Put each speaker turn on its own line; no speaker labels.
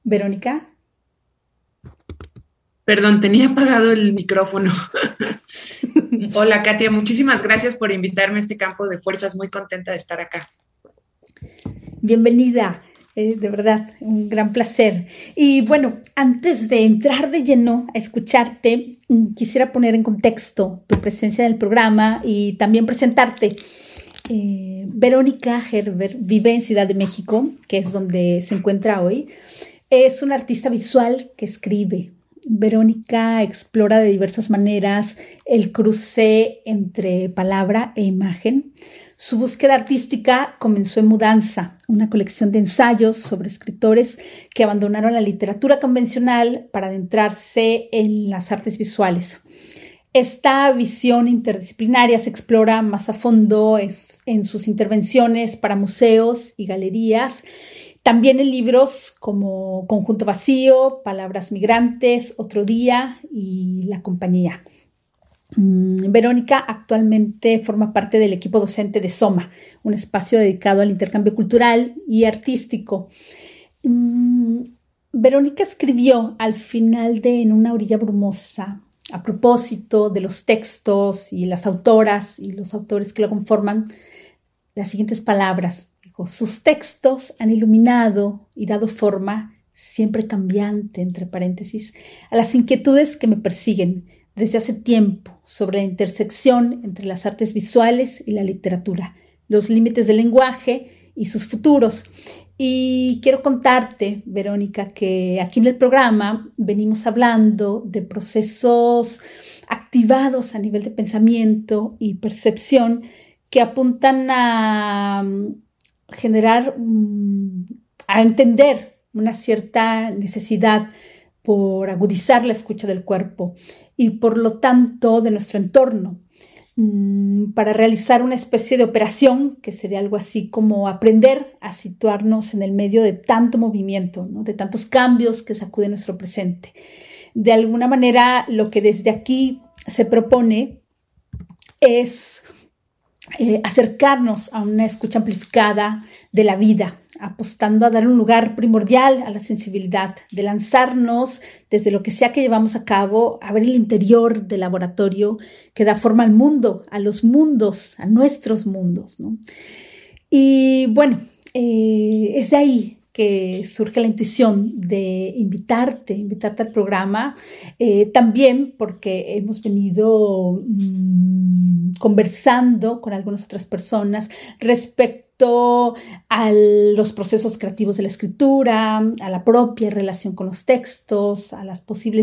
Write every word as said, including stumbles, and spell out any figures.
Verónica.
Perdón, tenía apagado el micrófono. Hola, Katia, muchísimas gracias por invitarme a este campo de fuerzas. Muy contenta de estar acá.
Bienvenida, eh, de verdad, un gran placer. Y bueno, antes de entrar de lleno a escucharte, quisiera poner en contexto tu presencia en el programa y también presentarte. Eh, Verónica Gerber vive en Ciudad de México, que es donde se encuentra hoy. Es una artista visual que escribe. Verónica explora de diversas maneras el cruce entre palabra e imagen. Su búsqueda artística comenzó en Mudanza, una colección de ensayos sobre escritores que abandonaron la literatura convencional para adentrarse en las artes visuales. Esta visión interdisciplinaria se explora más a fondo en sus intervenciones para museos y galerías, también en libros como Conjunto Vacío, Palabras Migrantes, Otro Día y La Compañía. Verónica actualmente forma parte del equipo docente de SOMA, un espacio dedicado al intercambio cultural y artístico. Verónica escribió al final de En una orilla brumosa, a propósito de los textos y las autoras y los autores que lo conforman, las siguientes palabras. Dijo: sus textos han iluminado y dado forma, siempre cambiante, entre paréntesis, a las inquietudes que me persiguen desde hace tiempo sobre la intersección entre las artes visuales y la literatura, los límites del lenguaje y sus futuros. Y quiero contarte, Verónica, que aquí en el programa venimos hablando de procesos activados a nivel de pensamiento y percepción que apuntan a generar, a entender una cierta necesidad por agudizar la escucha del cuerpo y por lo tanto de nuestro entorno, para realizar una especie de operación que sería algo así como aprender a situarnos en el medio de tanto movimiento, ¿no? De tantos cambios que sacuden nuestro presente. De alguna manera, lo que desde aquí se propone es eh, acercarnos a una escucha amplificada de la vida, apostando a dar un lugar primordial a la sensibilidad, de lanzarnos desde lo que sea que llevamos a cabo, a ver el interior del laboratorio que da forma al mundo, a los mundos, a nuestros mundos, ¿no? Y bueno, eh, es de ahí que surge la intuición de invitarte, invitarte al programa, eh, también porque hemos venido mmm, conversando con algunas otras personas respecto a los procesos creativos de la escritura, a la propia relación con los textos, a las posibles